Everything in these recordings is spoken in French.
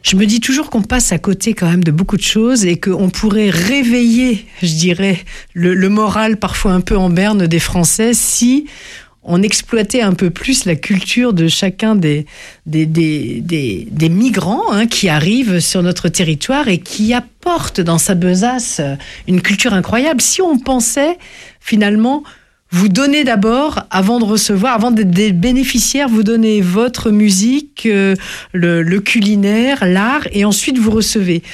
Je me dis toujours qu'on passe à côté quand même de beaucoup de choses et qu'on pourrait réveiller, je dirais, le moral parfois un peu en berne des Français si on exploitait un peu plus la culture de chacun des migrants qui arrivent sur notre territoire et qui apportent dans sa besace une culture incroyable. Si on pensait finalement vous donner d'abord, avant de recevoir, avant d'être des bénéficiaires, vous donnez votre musique, le culinaire, l'art, et ensuite vous recevez.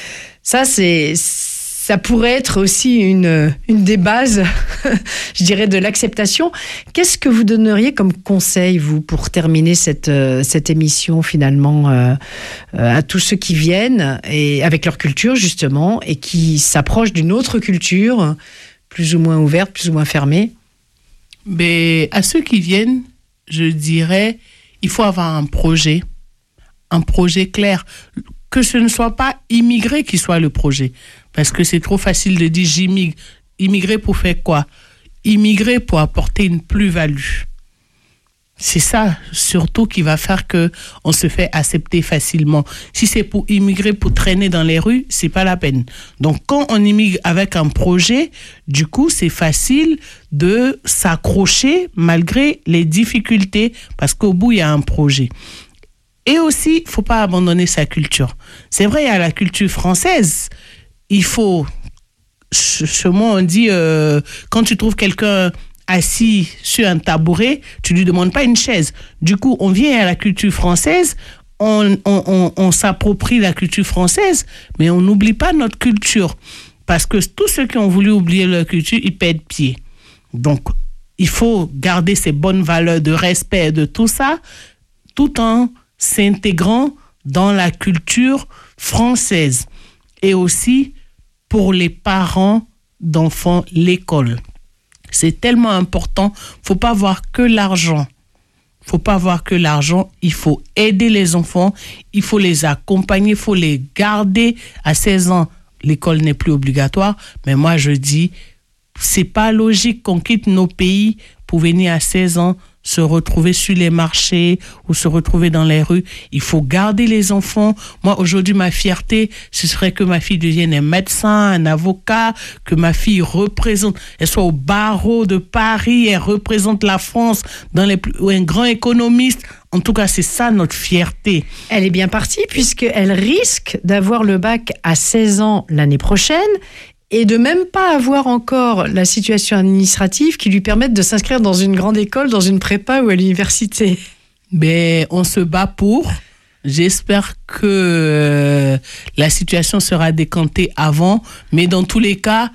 Ça pourrait être aussi une des bases, je dirais, de l'acceptation. Qu'est-ce que vous donneriez comme conseil, vous, pour terminer cette émission, finalement, à tous ceux qui viennent, et avec leur culture, justement, et qui s'approchent d'une autre culture, plus ou moins ouverte, plus ou moins fermée? Mais à ceux qui viennent, je dirais, il faut avoir un projet clair. Que ce ne soit pas immigrer qui soit le projet. Parce que c'est trop facile de dire j'immigre. Immigrer pour faire quoi? Immigrer pour apporter une plus-value. C'est ça, surtout, qui va faire qu'on se fait accepter facilement. Si c'est pour immigrer, pour traîner dans les rues, c'est pas la peine. Donc, quand on immigre avec un projet, du coup, c'est facile de s'accrocher malgré les difficultés, parce qu'au bout, il y a un projet. Et aussi, il faut pas abandonner sa culture. C'est vrai, il y a la culture française. Il faut, chez moi, on dit, quand tu trouves quelqu'un assis sur un tabouret, tu lui demandes pas une chaise. Du coup, on vient à la culture française, on s'approprie la culture française, mais on n'oublie pas notre culture. Parce que tous ceux qui ont voulu oublier leur culture, ils perdent pied. Donc, il faut garder ces bonnes valeurs de respect, de tout ça, tout en s'intégrant dans la culture française. Et aussi, pour les parents d'enfants, l'école. C'est tellement important. Faut pas voir que l'argent. Il faut aider les enfants. Il faut les accompagner. Il faut les garder. À 16 ans, l'école n'est plus obligatoire. Mais moi, je dis, c'est pas logique qu'on quitte nos pays pour venir à 16 ans se retrouver sur les marchés ou se retrouver dans les rues. Il faut garder les enfants. Moi, aujourd'hui, ma fierté, ce serait que ma fille devienne un médecin, un avocat, que ma fille représente, elle soit au barreau de Paris, elle représente la France ou un grand économiste. En tout cas, c'est ça notre fierté. Elle est bien partie puisqu'elle risque d'avoir le bac à 16 ans l'année prochaine et de même pas avoir encore la situation administrative qui lui permette de s'inscrire dans une grande école, dans une prépa ou à l'université. Mais on se bat pour. J'espère que la situation sera décantée avant. Mais dans tous les cas,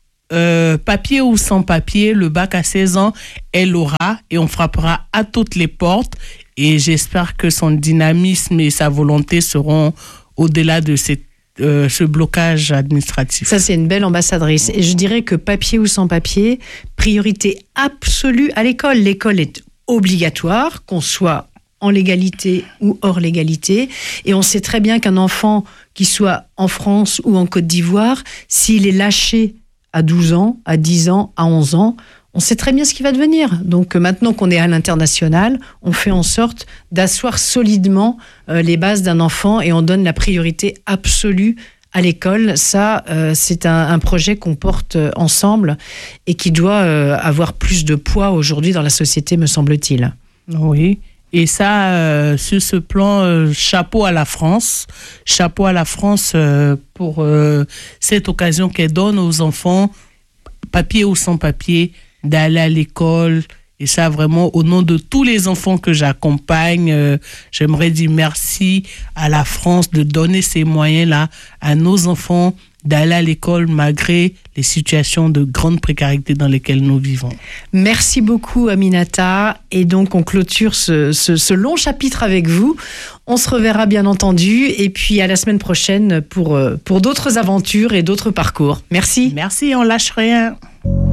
papier ou sans papier, le bac à 16 ans, elle aura et on frappera à toutes les portes. Et j'espère que son dynamisme et sa volonté seront au-delà de ce blocage administratif. Ça, c'est une belle ambassadrice. Et je dirais que papier ou sans papier, priorité absolue à l'école. L'école est obligatoire, qu'on soit en légalité ou hors légalité. Et on sait très bien qu'un enfant qui soit en France ou en Côte d'Ivoire, s'il est lâché à 12 ans, à 10 ans, à 11 ans, on sait très bien ce qui va devenir. Donc maintenant qu'on est à l'international, on fait en sorte d'asseoir solidement les bases d'un enfant et on donne la priorité absolue à l'école. Ça, c'est un projet qu'on porte ensemble et qui doit avoir plus de poids aujourd'hui dans la société, me semble-t-il. Oui. Et ça, sur ce plan, chapeau à la France. Chapeau à la France pour cette occasion qu'elle donne aux enfants, papier ou sans papier, d'aller à l'école. Et ça, vraiment, au nom de tous les enfants que j'accompagne, j'aimerais dire merci à la France de donner ces moyens-là à nos enfants d'aller à l'école malgré les situations de grande précarité dans lesquelles nous vivons. Merci beaucoup, Aminata. Et donc, on clôture ce long chapitre avec vous. On se reverra, bien entendu. Et puis, à la semaine prochaine pour d'autres aventures et d'autres parcours. Merci. Merci, on lâche rien.